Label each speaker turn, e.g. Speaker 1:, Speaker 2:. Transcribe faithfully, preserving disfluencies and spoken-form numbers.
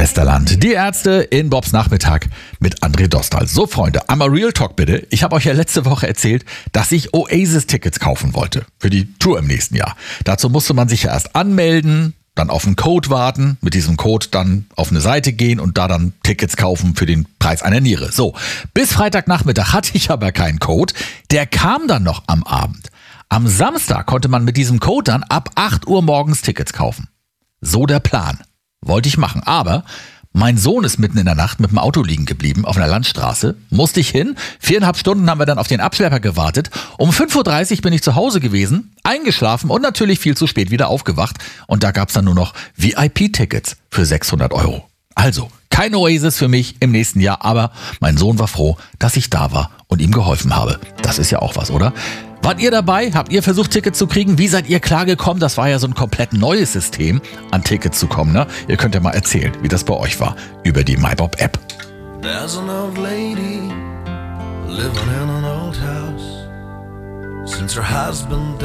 Speaker 1: Westerland. Die Ärzte in Bobs Nachmittag mit André Dostal. So Freunde, einmal Real Talk bitte. Ich habe euch ja letzte Woche erzählt, dass ich Oasis-Tickets kaufen wollte für die Tour im nächsten Jahr. Dazu musste man sich ja erst anmelden, dann auf einen Code warten, mit diesem Code dann auf eine Seite gehen und da dann Tickets kaufen für den Preis einer Niere. So, bis Freitagnachmittag hatte ich aber keinen Code. Der kam dann noch am Abend. Am Samstag konnte man mit diesem Code dann ab acht Uhr morgens Tickets kaufen. So der Plan. Wollte ich machen, aber mein Sohn ist mitten in der Nacht mit dem Auto liegen geblieben auf einer Landstraße. Musste ich hin. Viereinhalb Stunden haben wir dann auf den Abschlepper gewartet. Um fünf Uhr dreißig bin ich zu Hause gewesen, eingeschlafen und natürlich viel zu spät wieder aufgewacht. Und da gab's dann nur noch V I P-Tickets für sechshundert Euro. Also, kein Oasis für mich im nächsten Jahr, aber mein Sohn war froh, dass ich da war und ihm geholfen habe. Das ist ja auch was, oder? Wart ihr dabei? Habt ihr versucht, Tickets zu kriegen? Wie seid ihr klargekommen? Das war ja so ein komplett neues System, an Tickets zu kommen, ne? Ihr könnt ja mal erzählen, wie das bei euch war, über die MyBob-App.
Speaker 2: There's an old lady living in an old house since her husband